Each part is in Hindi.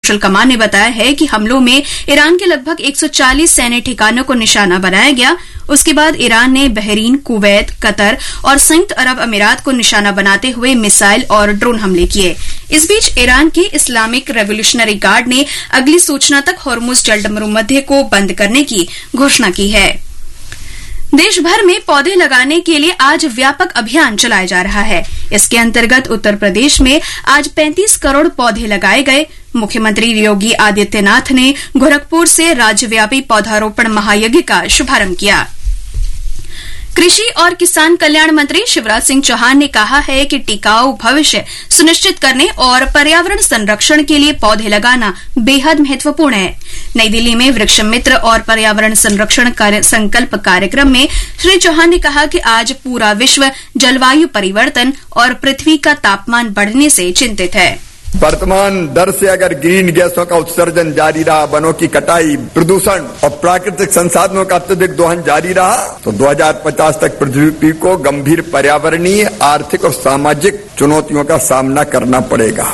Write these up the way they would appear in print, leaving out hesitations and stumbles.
सेंट्रल कमांड ने बताया है कि हमलों में ईरान के लगभग 140 सैन्य ठिकानों को निशाना बनाया गया। उसके बाद ईरान ने बहरीन, कुवैत, कतर और संयुक्त अरब अमीरात को निशाना बनाते हुए मिसाइल और ड्रोन हमले किए। इस बीच ईरान के इस्लामिक रेवोल्यूशनरी गार्ड ने अगली सूचना तक हॉर्मुज जलमध्य को बंद करने की घोषणा की है। देश भर में पौधे लगाने के लिए आज व्यापक अभियान चलाया जा रहा है। इसके अंतर्गत उत्तर प्रदेश में आज 35 करोड़ पौधे लगाए गए। मुख्यमंत्री योगी आदित्यनाथ ने गोरखपुर से राज्यव्यापी पौधारोपण महायज्ञ का शुभारंभ किया। कृषि और किसान कल्याण मंत्री शिवराज सिंह चौहान ने कहा है कि टिकाऊ भविष्य सुनिश्चित करने और पर्यावरण संरक्षण के लिए पौधे लगाना बेहद महत्वपूर्ण है। नई दिल्ली में वृक्ष मित्र और पर्यावरण संरक्षण संकल्प कार्यक्रम में श्री चौहान ने कहा कि आज पूरा विश्व जलवायु परिवर्तन और पृथ्वी का तापमान बढ़ने से चिंतित है। वर्तमान दर से अगर ग्रीन गैसों का उत्सर्जन जारी रहा, वनों की कटाई, प्रदूषण और प्राकृतिक संसाधनों का अत्यधिक दोहन जारी रहा तो 2050 तक पृथ्वी को गंभीर पर्यावरणीय, आर्थिक और सामाजिक चुनौतियों का सामना करना पड़ेगा।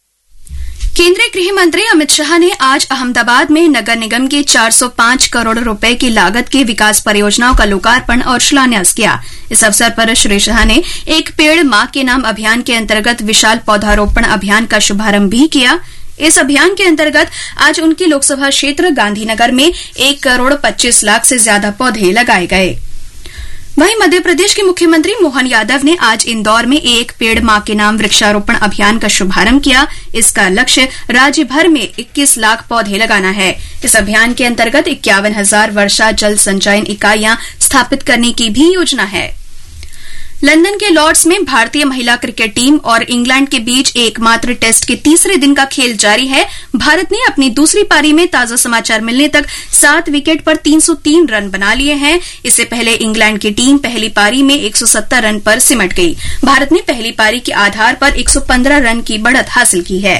केंद्रीय गृह मंत्री अमित शाह ने आज अहमदाबाद में नगर निगम के 405 करोड़ रुपए की लागत के विकास परियोजनाओं का लोकार्पण और शिलान्यास किया। इस अवसर पर श्री शाह ने एक पेड़ मां के नाम अभियान के अंतर्गत विशाल पौधारोपण अभियान का शुभारंभ भी किया। इस अभियान के अंतर्गत आज उनके लोकसभा क्षेत्र गांधीनगर में 1 करोड़ 25 लाख से ज्यादा पौधे लगाए गए। वहीं मध्य प्रदेश के मुख्यमंत्री मोहन यादव ने आज इंदौर में एक पेड़ मां के नाम वृक्षारोपण अभियान का शुभारंभ किया। इसका लक्ष्य राज्य भर में 21 लाख पौधे लगाना है। इस अभियान के अंतर्गत 51,000 वर्षा जल संचयन इकाइयां स्थापित करने की भी योजना है। लंदन के लॉर्ड्स में भारतीय महिला क्रिकेट टीम और इंग्लैंड के बीच एकमात्र टेस्ट के तीसरे दिन का खेल जारी है। भारत ने अपनी दूसरी पारी में ताजा समाचार मिलने तक 7 विकेट पर 303 रन बना लिए हैं। इससे पहले इंग्लैंड की टीम पहली पारी में 170 रन पर सिमट गई। भारत ने पहली पारी के आधार पर 115 रन की बढ़त हासिल की है।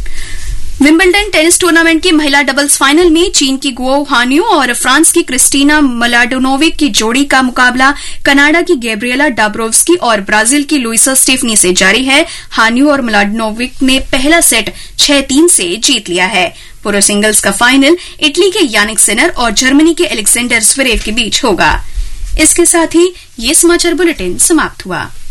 विंबलडन टेनिस टूर्नामेंट की महिला डबल्स फाइनल में चीन की गुओ हान्यू और फ्रांस की क्रिस्टीना मलाडोनोविक की जोड़ी का मुकाबला कनाडा की गैब्रिएला डाब्रोव्स्की और ब्राजील की लुइसा स्टेफनी से जारी है। हान्यू और मलाडोनोविक ने पहला सेट 6-3 से जीत लिया है। पुरुष सिंगल्स का फाइनल इटली के यानिक सिनर और जर्मनी के अलेक्जेंडर ज़्वेरेव के बीच होगा। इसके साथ ही ये समाचार बुलेटिन समाप्त हुआ।